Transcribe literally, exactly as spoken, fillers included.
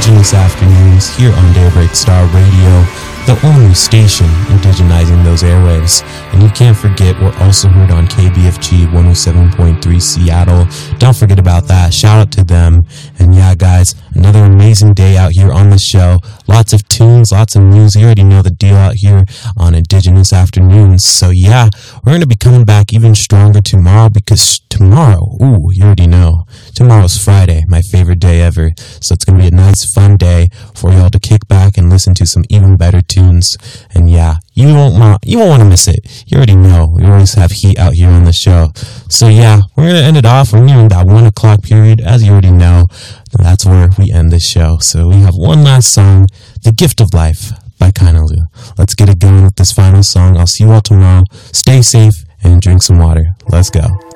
Indigenous Afternoons here on Daybreak Star Radio, the only station indigenizing those airwaves. And you can't forget, we're also heard on K B F G one oh seven point three Seattle. Don't forget about that. Shout out to them. And yeah, guys, another amazing day out here on the show. Lots of tunes, lots of news. You already know the deal out here on Indigenous Afternoons. So yeah, we're going to be coming back even stronger tomorrow, because tomorrow, ooh, you already know, tomorrow's Friday, my favorite day ever. So it's going to be a nice, fun day for y'all to kick back and listen to some even better tunes. And yeah, you won't want, you won't want to miss it. You already know we always have heat out here on the show. So yeah, we're going to end it off. We're nearing that one o'clock period, as you already know. That's where we end this show. So we have one last song, The Gift of Life by Kainalu. Let's get it going with this final song. I'll see you all tomorrow. Stay safe and drink some water. Let's go.